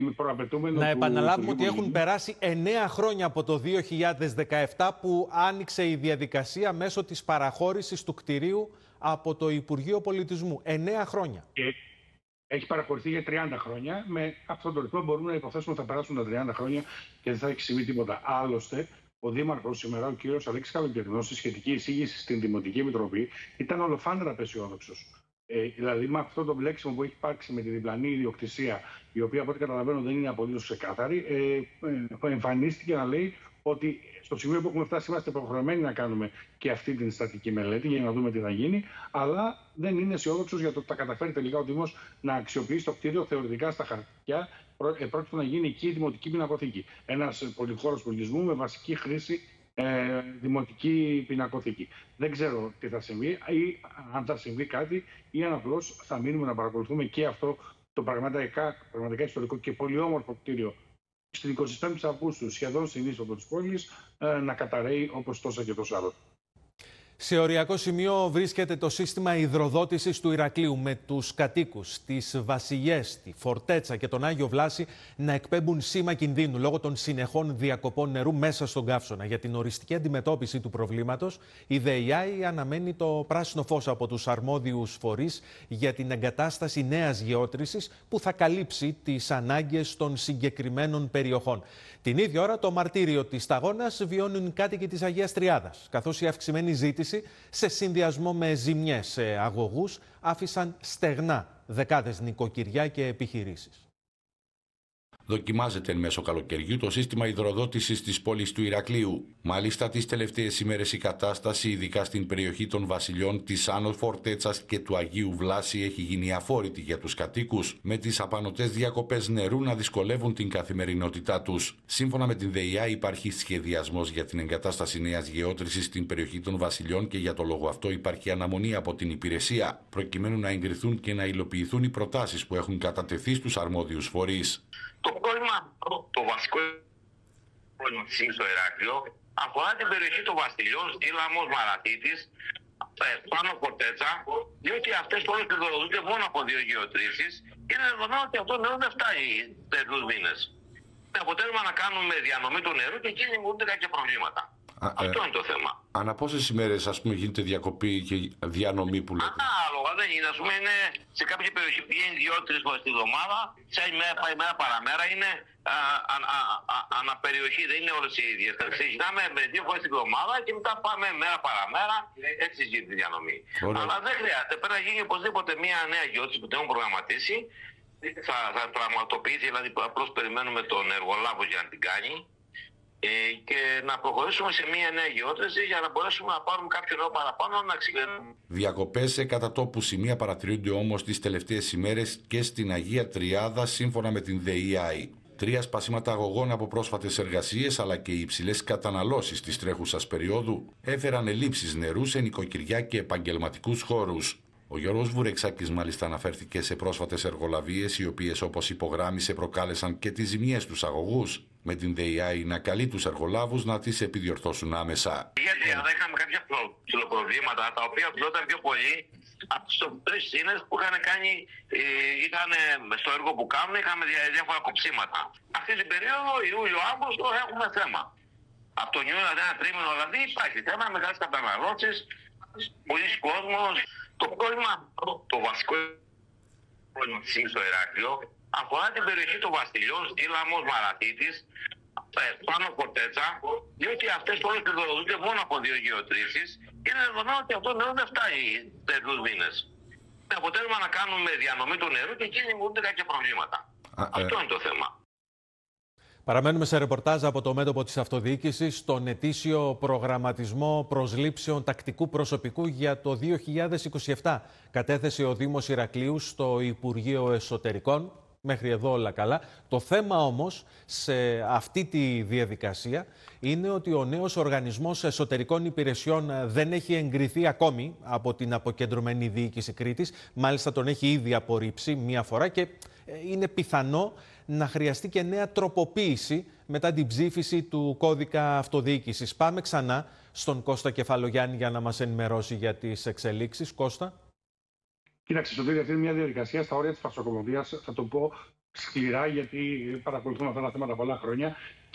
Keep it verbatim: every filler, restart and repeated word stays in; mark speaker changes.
Speaker 1: Να επαναλάβουμε ότι έχουν περάσει εννέα χρόνια από το δύο χιλιάδες δεκαεπτά που άνοιξε η διαδικασία μέσω της παραχώρησης του κτηρίου από το Υπουργείο Πολιτισμού. Εννέα χρόνια.
Speaker 2: Και έχει παραχωρηθεί για τριάντα χρόνια. Με αυτόν τον ρυθμό μπορούμε να υποθέσουμε ότι θα περάσουν τα τριάντα χρόνια και δεν θα έχει συμβεί τίποτα. Άλλωστε, ο Δήμαρχος σήμερα, ο κύριος Αλέξης Καλοκαιρινός, στη σχετική εισήγηση στην Δημοτική Επιτροπή, ήταν ολοφάνερα απεσιόδοξος. Ε, δηλαδή, με αυτό το μπλέξιμο που έχει υπάρξει με τη διπλανή ιδιοκτησία, η οποία από ό,τι καταλαβαίνω δεν είναι απολύτως ξεκάθαρη, ε, ε, εμφανίστηκε να λέει ότι στο σημείο που έχουμε φτάσει είμαστε υποχρεωμένοι να κάνουμε και αυτή την στατική μελέτη για να δούμε τι θα γίνει, αλλά δεν είναι αισιόδοξος για το ότι θα καταφέρει τελικά ο Δήμος να αξιοποιήσει το κτίριο θεωρητικά στα χαρτιά. Πρόκειται να γίνει εκεί η Δημοτική Πινακοθήκη. Ένας πολυχώρος πολιτισμού με βασική χρήση ε, δημοτική πινακοθήκη. Δεν ξέρω τι θα συμβεί ή αν θα συμβεί κάτι ή αν απλώς θα μείνουμε να παρακολουθούμε και αυτό το πραγματικά, πραγματικά ιστορικό και πολύ όμορφο κτίριο στην εικοστή πέμπτη Αυγούστου, σχεδόν στην είσοδο της πόλης, ε, να καταρρέει όπως τόσα και τόσα άλλα.
Speaker 1: Σε οριακό σημείο βρίσκεται το σύστημα υδροδότησης του Ηρακλείου, με τους κατοίκους, τις Βασιλιές, τη Φορτέτσα και τον Άγιο Βλάση να εκπέμπουν σήμα κινδύνου λόγω των συνεχών διακοπών νερού μέσα στον καύσωνα. Για την οριστική αντιμετώπιση του προβλήματος, η ΔΕΙΑΗ αναμένει το πράσινο φως από τους αρμόδιους φορείς για την εγκατάσταση νέας γεώτρησης που θα καλύψει τις ανάγκες των συγκεκριμένων περιοχών. Την ίδια ώρα, το μαρτύριο της σταγόνας βιώνουν οι κάτοικοι της Αγίας Τριάδας, καθώς η αυξημένη ζήτηση, σε συνδυασμό με ζημιές σε αγωγούς, άφησαν στεγνά δεκάδες νοικοκυριά και επιχειρήσεις.
Speaker 3: Δοκιμάζεται εν μέσω καλοκαιριού το σύστημα υδροδότησης της πόλης του Ηρακλείου. Μάλιστα, τις τελευταίες ημέρες η κατάσταση, ειδικά στην περιοχή των Βασιλιών, της Άνω Φορτέτσας και του Αγίου Βλάση, έχει γίνει αφόρητη για τους κατοίκους, με τις απανωτές διακοπές νερού να δυσκολεύουν την καθημερινότητά τους. Σύμφωνα με την ΔΕΙΑ, υπάρχει σχεδιασμός για την εγκατάσταση νέας γεώτρησης στην περιοχή των Βασιλιών και για το λόγο αυτό υπάρχει αναμονή από την υπηρεσία, προκειμένου να εγκριθούν και να υλοποιηθούν οι προτάσεις που έχουν κατατεθεί στους αρμόδιους φορείς.
Speaker 4: Το πρόβλημα, το βασικό πρόβλημα της στο Ηράκλειο αφορά την περιοχή των Βασιλιών, Στήλαμος, Μαρατήτης, πάνω Φορτέτσα, διότι αυτές όλες πληροδοτούνται μόνο από δύο γεωτρήσεις και είναι δεδομένο ότι αυτό το νερό δεν φτάνει τέτοιους μήνες. Με αποτέλεσμα να κάνουμε διανομή του νερού και εκεί δημιουργούνται κάποια προβλήματα. Α, αυτό ε, είναι το θέμα.
Speaker 3: Ανά πόσες ημέρες, ας πούμε, γίνεται διακοπή και διανομή που λέτε?
Speaker 4: Ανάλογα, δεν είναι. Ας πούμε, είναι σε κάποια περιοχή πηγαίνει δύο-τρεις φορές τη βδομάδα, σε άλλη μέρα πάει μέρα παραμέρα, είναι α, α, α, α, αναπεριοχή, δεν είναι όλες οι ίδιες. Ξεκινάμε με δύο φορές τη βδομάδα και μετά πάμε μέρα παραμέρα, έτσι γίνεται η διανομή. Ωραία. Αλλά δεν χρειάζεται. Πρέπει να γίνει οπωσδήποτε μια νέα γεώτρηση που την έχουμε προγραμματίσει. Θα, θα πραγματοποιήσει, δηλαδή απλώς περιμένουμε τον εργολάβο για να την κάνει. Και να προχωρήσουμε σε μια νέα γεώτρηση για να μπορέσουμε να πάρουμε κάποιο νερό παραπάνω να ξεκινήσουμε.
Speaker 3: Διακοπές σε κατά τόπου σημεία παρατηρούνται όμως τις τελευταίες ημέρες και στην Αγία Τριάδα, σύμφωνα με την ΔΕΙΑΗ. Τρία σπασίματα αγωγών από πρόσφατες εργασίες αλλά και οι υψηλές καταναλώσεις της τρέχουσας περίοδου έφεραν ελλείψεις νερού σε νοικοκυριά και επαγγελματικούς χώρους. Ο Γιώργος Βουρεξάκης μάλιστα αναφέρθηκε σε πρόσφατες εργολαβίες, οι οποίες, όπως υπογράμμισε, προκάλεσαν και τις ζημιές στους αγωγούς, με την ΔΕΙΑΗ να καλεί τους εργολάβους να τις επιδιορθώσουν άμεσα.
Speaker 4: Γιατί yeah. είχαμε κάποια ψηλοπροβλήματα, τα οποία οφειλόταν πιο πολύ από τις τρεις σύνες που είχαν κάνει, είχαν, στο έργο που κάνουν, είχαμε διάφορα κοψίματα. Αυτή την περίοδο, Ιούλιο-Αύγουστο, έχουμε θέμα. Από τον Ιούλιο, δηλαδή ένα τρίμηνο, δηλαδή υπάρχει θέμα, μεγάλες καταναλώσεις, πολλοί κόσμος. Το πρόβλημα, το βασικό πρόβλημα της στο Ηράκλειο αφορά την περιοχή των Βασιλιών, Στήλαμος, Μαρατήτης, πάνω Φορτέτσα, διότι αυτές όλες πληροδοτούνται μόνο από δύο γεωτρήσεις και είναι δεδομένο ότι αυτό το νερό δεν φτάνει τέτοιους μήνες. Με αποτέλεσμα να κάνουμε διανομή του νερού και εκεί δημιουργούνται κάποια προβλήματα. Α, αυτό ε... είναι το θέμα.
Speaker 1: Παραμένουμε σε ρεπορτάζ από το μέτωπο της αυτοδιοίκησης στον ετήσιο προγραμματισμό προσλήψεων τακτικού προσωπικού για το δύο χιλιάδες είκοσι επτά. Κατέθεσε ο Δήμος Ηρακλείου στο Υπουργείο Εσωτερικών. Μέχρι εδώ όλα καλά. Το θέμα όμως σε αυτή τη διαδικασία είναι ότι ο νέος Οργανισμός Εσωτερικών Υπηρεσιών δεν έχει εγκριθεί ακόμη από την αποκεντρωμένη διοίκηση Κρήτης. Μάλιστα τον έχει ήδη απορρίψει μία φορά και είναι πιθανό να χρειαστεί και νέα τροποποίηση μετά την ψήφιση του κώδικα αυτοδιοίκησης. Πάμε ξανά στον Κώστα Κεφαλογιάννη για να μας ενημερώσει για τις εξελίξεις. Κώστα.
Speaker 2: Κοίταξε, Σωτήρη, αυτή είναι μια διαδικασία στα όρια της πασοκομωδίας, θα το πω σκληρά, γιατί παρακολουθούμε αυτά τα θέματα πολλά χρόνια.